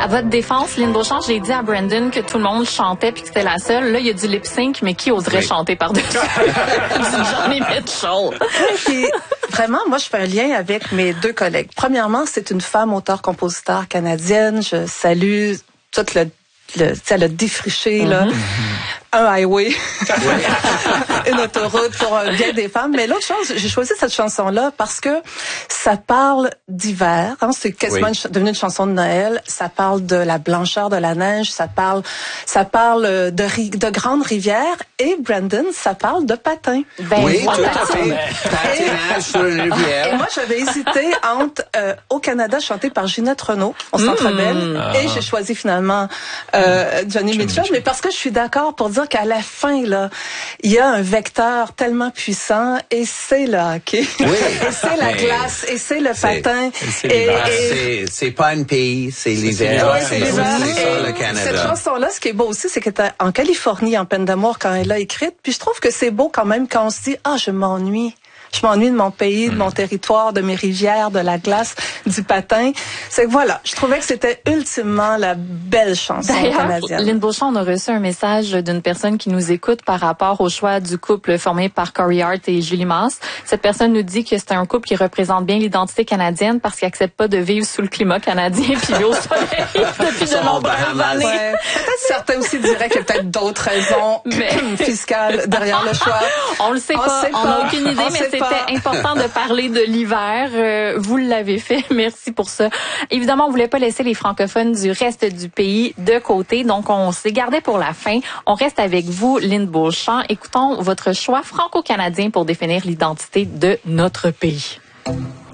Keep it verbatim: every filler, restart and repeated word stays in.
À votre défense, Lynn Beauchamp, j'ai dit à Brandon que tout le monde chantait puis que c'était la seule. Là, il y a du lip-sync, mais qui oserait oui. chanter par-dessus? Johnny Mitchell. Puis, vraiment, moi, je fais un lien avec mes deux collègues. Premièrement, c'est une femme auteure-compositeur canadienne. Je salue toute le Le, elle a défriché mm-hmm. là, un highway, une autoroute pour euh, bien des femmes. Mais l'autre chose, j'ai choisi cette chanson-là parce que ça parle d'hiver. Hein, c'est quasiment oui. une, devenu une chanson de Noël. Ça parle de la blancheur de la neige. Ça parle, ça parle de, de grandes rivières. Et Brandon, ça parle de patins. Ben, oui, voilà. Tout à fait. Patinage sur une rivière. Et moi, j'avais hésité entre euh, Au Canada, chanté par Ginette Renaud, au Centre mmh. Bell, ah. et j'ai choisi finalement euh, Johnny Mitchell. Mais parce que je suis d'accord pour dire qu'à la fin, là, il y a un vecteur tellement puissant, et c'est le hockey, oui. et c'est la glace, et c'est le c'est, patin. C'est, et, et, c'est, c'est pas un pays, c'est l'hiver. Oui, c'est l'hiver. C'est ça, le Canada. Cette chanson-là, ce qui est beau aussi, c'est qu'elle était en Californie, en peine d'amour, quand elle l'a écrite. Puis je trouve que c'est beau quand même quand on se dit « Ah, je m'ennuie ». Je m'ennuie de mon pays, de mon territoire, de mes rivières, de la glace, du patin. C'est que voilà, je trouvais que c'était ultimement la belle chanson D'ailleurs, canadienne. Lynn Beauchamp, on a reçu un message d'une personne qui nous écoute par rapport au choix du couple formé par Corey Hart et Julie Masse. Cette personne nous dit que c'est un couple qui représente bien l'identité canadienne parce qu'il n'accepte pas de vivre sous le climat canadien puis au soleil depuis de nombreuses années. Ouais. Certains aussi diraient qu'il y a peut-être d'autres raisons mais... fiscales derrière le choix. On le sait on pas, sait on n'a aucune idée, on mais c'était important de parler de l'hiver. Euh, vous l'avez fait, merci pour ça. Évidemment, on voulait pas laisser les francophones du reste du pays de côté, donc on s'est gardé pour la fin. On reste avec vous, Lynn Beauchamp. Écoutons votre choix franco-canadien pour définir l'identité de notre pays.